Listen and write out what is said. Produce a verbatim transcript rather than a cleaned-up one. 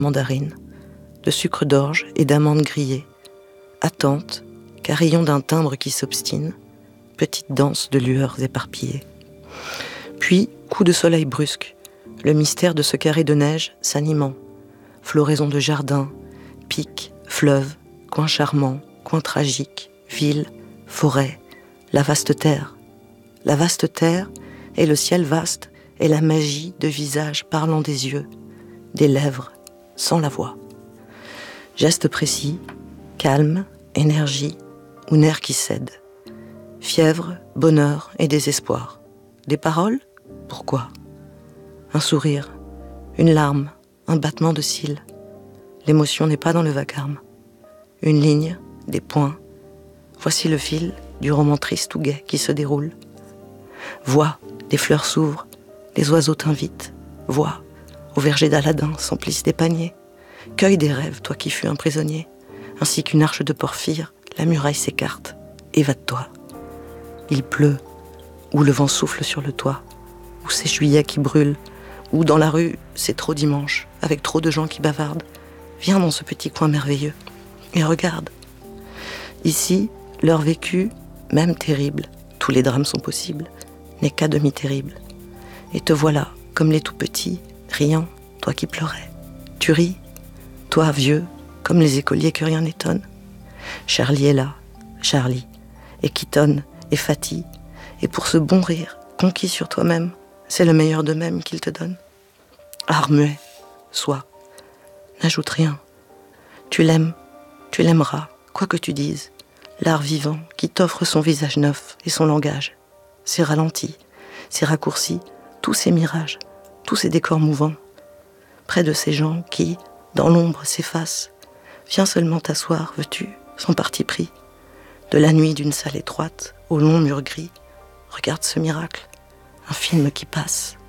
mandarine, de sucre d'orge et d'amandes grillées. Attente, carillon d'un timbre qui s'obstine, petite danse de lueurs éparpillées. Puis, coup de soleil brusque, le mystère de ce carré de neige s'animant. Floraison de jardin, pics, fleuves, coins charmants, coins tragiques, villes, forêts, la vaste terre. La vaste terre et le ciel vaste et la magie de visages parlant des yeux, des lèvres, sans la voix. Geste précis, calme, énergie ou nerf qui cède. Fièvre, bonheur et désespoir. Des paroles ? Pourquoi ? Un sourire, une larme, un battement de cils. L'émotion n'est pas dans le vacarme. Une ligne, des points. Voici le fil du roman triste ou gai qui se déroule. Vois, des fleurs s'ouvrent, les oiseaux t'invitent. Vois, au verger d'Aladin s'emplissent des paniers. Cueille des rêves, toi qui fus un prisonnier. Ainsi qu'une arche de porphyre, la muraille s'écarte. Évade-toi. Il pleut, ou le vent souffle sur le toit, ou c'est juillet qui brûle, ou dans la rue, c'est trop dimanche, avec trop de gens qui bavardent. Viens dans ce petit coin merveilleux, et regarde. Ici, leur vécu, même terrible, tous les drames sont possibles, n'est qu'à demi terrible. Et te voilà, comme les tout petits, riant, toi qui pleurais. Tu ris, toi vieux, comme les écoliers que rien n'étonne. Charlie est là, Charlie, et quitonne, et fatigue, et pour ce bon rire, conquis sur toi-même, c'est le meilleur d'eux-mêmes qu'il te donne. Art muet, sois, n'ajoute rien. Tu l'aimes, tu l'aimeras, quoi que tu dises. L'art vivant qui t'offre son visage neuf et son langage. Ses ralentis, ses raccourcis, tous ces mirages, tous ces décors mouvants. Près de ces gens qui, dans l'ombre, s'effacent. Viens seulement t'asseoir, veux-tu, sans parti pris. De la nuit d'une salle étroite, au long mur gris, regarde ce miracle, un film qui passe.